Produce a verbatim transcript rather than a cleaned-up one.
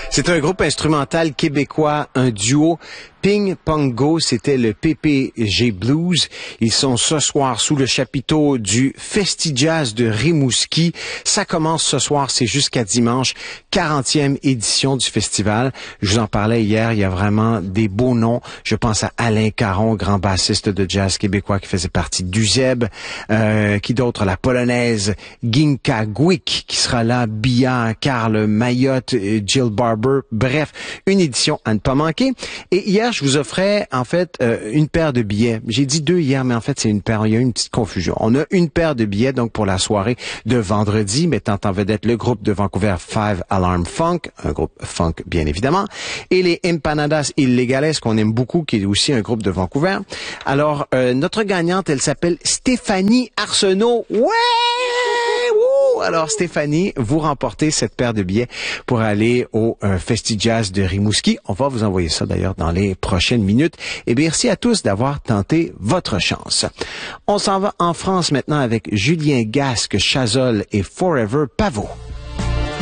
C'est un groupe instrumental québécois, un duo. Ping Pong Go, c'était le P P G Blues. Ils sont ce soir sous le chapiteau du Festivals de Rimouski. Ça commence ce soir, c'est jusqu'à dimanche, quarantième édition du festival. Je vous en parlais hier, il y a vraiment des beaux noms. Je pense à Alain Caron, grand bassiste de jazz québécois qui faisait partie d'U Z E B. Euh, qui d'autre? La polonaise Ginka Gwick qui sera là, Bia, Karl Mayotte, Jill Barber. Bref, une édition à ne pas manquer. Et hier, je vous offrais en fait euh, une paire de billets. J'ai dit deux hier, mais en fait c'est une paire. Il y a eu une petite confusion. On a une paire de billets donc pour la soirée de vendredi, mettant en vedette le groupe de Vancouver Five Alarm Funk, un groupe funk bien évidemment, et les Empanadas Illegales qu'on aime beaucoup, qui est aussi un groupe de Vancouver. Alors euh, notre gagnante, elle s'appelle Stéphanie Arsenault. Ouais! Wouh! Alors Stéphanie, vous remportez cette paire de billets pour aller au euh, Festivals de Rimouski. On va vous envoyer ça d'ailleurs dans les prochaines minutes. Et merci à tous d'avoir tenté votre chance. On s'en va en France maintenant avec Julien Gasque, Chazol et Forever Pavot.